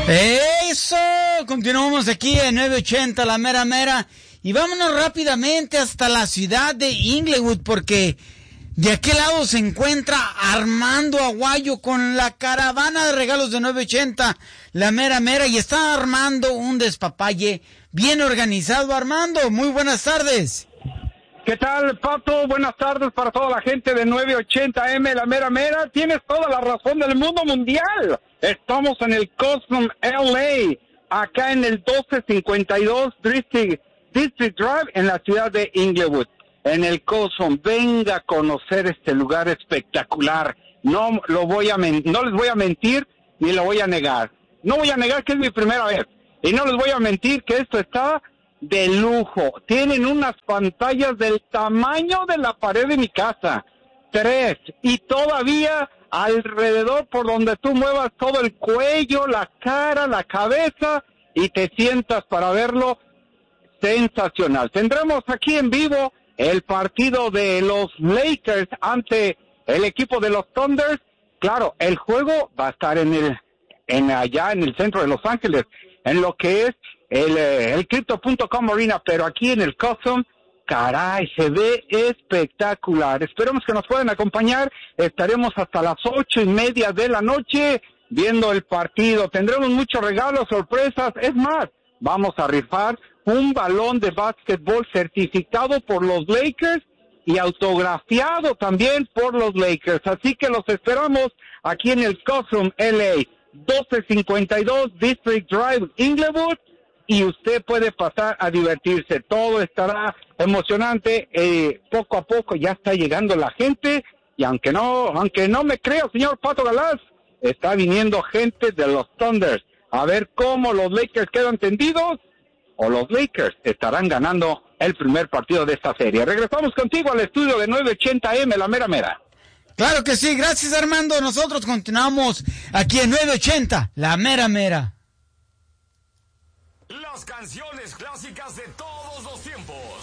Eso, continuamos aquí en 980 La Mera Mera y vámonos rápidamente hasta la ciudad de Inglewood porque de aquel lado se encuentra Armando Aguayo con la caravana de regalos de 980 La Mera Mera y está armando un despapalle bien organizado. Armando, muy buenas tardes. ¿Qué tal, Pato? Buenas tardes para toda la gente de 980M La Mera Mera. Tienes toda la razón del mundo mundial. Estamos en el Cosmo LA, acá en el 1252 District Drive en la ciudad de Inglewood. En el Cosmo, venga a conocer este lugar espectacular. No les voy a mentir ni lo voy a negar. No voy a negar que es mi primera vez. Y no les voy a mentir que esto está de lujo. Tienen unas pantallas del tamaño de la pared de mi casa. 3. Y todavía alrededor por donde tú muevas todo el cuello, la cara, la cabeza y te sientas para verlo. Sensacional. Tendremos aquí en vivo el partido de los Lakers ante el equipo de los Thunders. Claro, el juego va a estar allá en el centro de Los Ángeles, en lo que es el Crypto.com Arena, pero aquí en el Cosmo, caray, se ve espectacular. Esperemos que nos puedan acompañar. Estaremos hasta las 8:30 de la noche viendo el partido. Tendremos muchos regalos, sorpresas. Es más, vamos a rifar un balón de básquetbol certificado por los Lakers y autografiado también por los Lakers. Así que los esperamos aquí en el Cosmo LA, 1252 District Drive, Inglewood. Y usted puede pasar a divertirse. Todo estará emocionante. Poco a poco ya está llegando la gente. Y aunque no me crea, señor Pato Galás, está viniendo gente de los Thunders a ver cómo los Lakers quedan tendidos o los Lakers estarán ganando el primer partido de esta serie. Regresamos contigo al estudio de 980M La Mera Mera. Claro que sí. Gracias, Armando. Nosotros continuamos aquí en 980 La Mera Mera. Las canciones clásicas de todos los tiempos.